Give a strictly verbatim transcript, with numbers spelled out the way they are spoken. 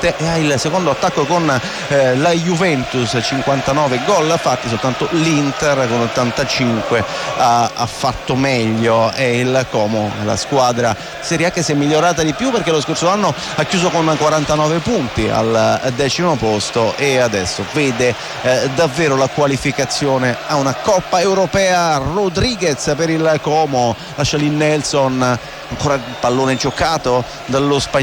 sconfitte e ha il secondo attacco con eh, la Juventus, cinquantanove gol fatti, soltanto l'Inter con ottantacinque ha, ha fatto meglio, e il Como, la squadra Serie A che si è migliorata di più perché lo scorso anno ha chiuso con quarantanove punti al decimo posto e adesso vede eh, davvero la qualificazione a una Coppa Europea. Rodriguez per il Como, lascia lì Nelson, ancora il pallone giocato dallo spagnolo